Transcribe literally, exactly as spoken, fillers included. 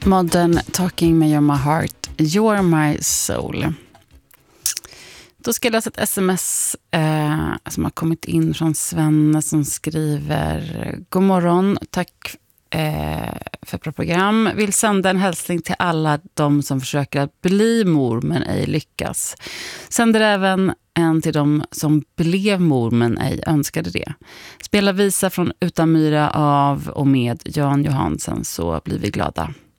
Modern Talking med You're My Heart, You're My Soul. Då ska jag läsa ett sms eh, som har kommit in från Svenne som skriver: God morgon, tack eh, för ett bra program. Vill sända en hälsning till alla de som försöker att bli mor men ej lyckas. Sänder även en till de som blev mor men ej önskade det. Spela visa från Utanmyra av och med Jan Johansen, så blir vi glada.